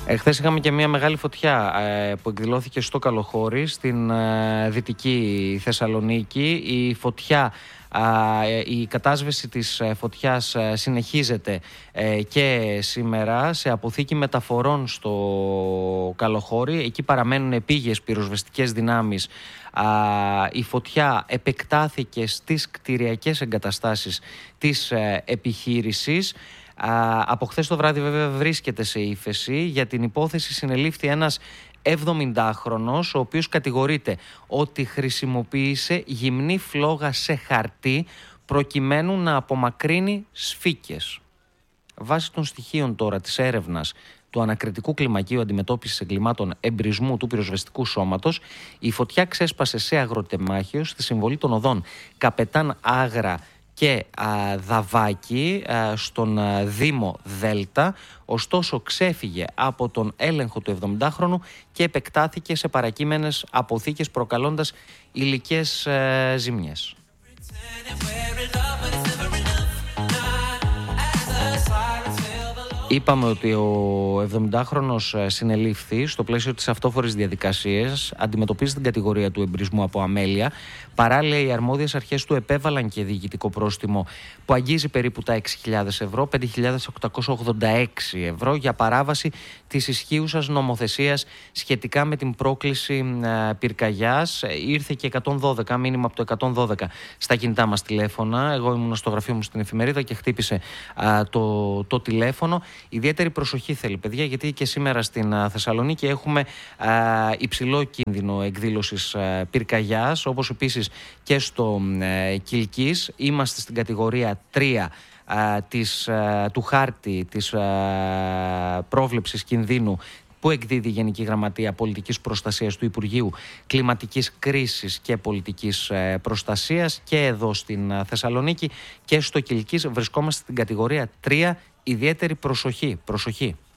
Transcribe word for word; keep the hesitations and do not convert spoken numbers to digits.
Εχθές είχαμε και μια μεγάλη φωτιά ε, που εκδηλώθηκε στο Καλοχώρι, στην ε, Δυτική Θεσσαλονίκη. Η φωτιά, ε, η κατάσβεση της φωτιάς ε, συνεχίζεται ε, και σήμερα σε αποθήκη μεταφορών στο Καλοχώρι. Εκεί παραμένουν επίγειες πυροσβεστικές δυνάμεις. Α, η φωτιά επεκτάθηκε στις κτηριακές εγκαταστάσεις της ε, επιχείρησης. Α, από χθες το βράδυ βέβαια βρίσκεται σε ύφεση. Για την υπόθεση συνελήφθη ένας εβδομηντάχρονος, ο οποίος κατηγορείται ότι χρησιμοποίησε γυμνή φλόγα σε χαρτί προκειμένου να απομακρύνει σφίκες. Βάσει των στοιχείων τώρα της έρευνας του Ανακριτικού Κλιμακίου Αντιμετώπισης Εγκλημάτων Εμπρισμού του Πυροσβεστικού Σώματος, η φωτιά ξέσπασε σε αγροτεμάχιο στη συμβολή των οδών Καπετάν Άγρα και α, Δαβάκη α, στον α, Δήμο Δέλτα. Ωστόσο ξέφυγε από τον έλεγχο του εβδομηντάχρονου και επεκτάθηκε σε παρακείμενες αποθήκες, προκαλώντας υλικές α, ζημιές. Είπαμε ότι ο εβδομηντάχρονος συνελήφθη στο πλαίσιο της αυτόφορης διαδικασίας, αντιμετωπίζει την κατηγορία του εμπρισμού από αμέλεια. Παράλληλα, οι αρμόδιες αρχές του επέβαλαν και διοικητικό πρόστιμο που αγγίζει περίπου τα έξι χιλιάδες ευρώ, πέντε χιλιάδες οκτακόσια ογδόντα έξι ευρώ, για παράβαση της ισχύουσας νομοθεσίας σχετικά με την πρόκληση ε, πυρκαγιάς. Ήρθε και εκατόν δώδεκα, μήνυμα από το εκατόν δώδεκα στα κινητά μας τηλέφωνα. Εγώ ήμουν στο γραφείο μου στην εφημερίδα και χτύπησε ε, το, το τηλέφωνο. Ιδιαίτερη προσοχή θέλει, παιδιά, γιατί και σήμερα στην α, Θεσσαλονίκη έχουμε α, υψηλό κίνδυνο εκδήλωσης α, πυρκαγιάς, όπως επίσης και στο α, Κιλκής. Είμαστε στην κατηγορία τρία α, της, α, του χάρτη της α, πρόβλεψης κινδύνου που εκδίδει η Γενική Γραμματεία Πολιτικής Προστασίας του Υπουργείου Κλιματικής Κρίσης και Πολιτικής Προστασίας. Και εδώ στην Θεσσαλονίκη και στο Κιλκής βρισκόμαστε στην κατηγορία τρία. Ιδιαίτερη προσοχή, προσοχή.